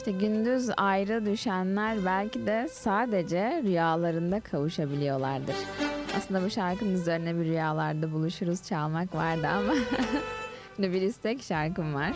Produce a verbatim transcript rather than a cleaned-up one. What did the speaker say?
İşte gündüz ayrı düşenler belki de sadece rüyalarında kavuşabiliyorlardır. Aslında bu şarkının üzerine bir rüyalarda buluşuruz çalmak vardı ama şimdi bir istek şarkım var.